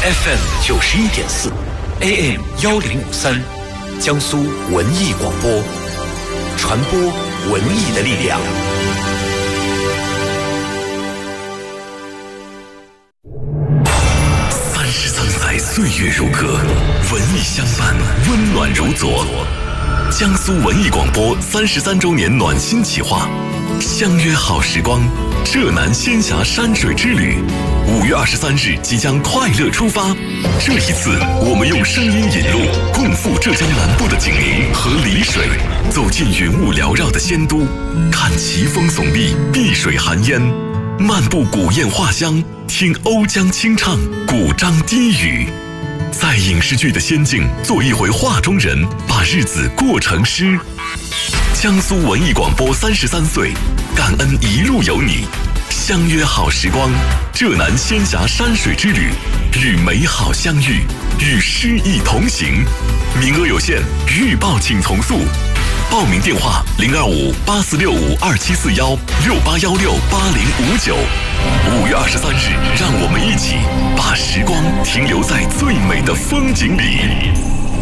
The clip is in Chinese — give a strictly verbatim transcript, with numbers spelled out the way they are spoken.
F M 九十一点四 ，A M 幺零五三，江苏文艺广播，传播文艺的力量。三十三载岁月如歌，文艺相伴，温暖如昨。江苏文艺广播三十三周年暖心企划，相约好时光，浙南仙峡山水之旅。五月二十三日即将快乐出发，这一次我们用声音引路，共赴浙江南部的景宁和丽水，走进云雾缭绕的仙都，看奇峰耸立，碧水含烟，漫步古砚画乡，听瓯江清唱，古獐低语。在影视剧的仙境做一回画中人，把日子过成诗。江苏文艺广播三十三岁，感恩一路有你，相约好时光，浙南仙峡山水之旅，与美好相遇，与诗意同行。名额有限，预报请从速。报名电话零二五八四六五二七四幺六八幺六八零五九。五月二十三日，让我们一起把时光停留在最美的风景里。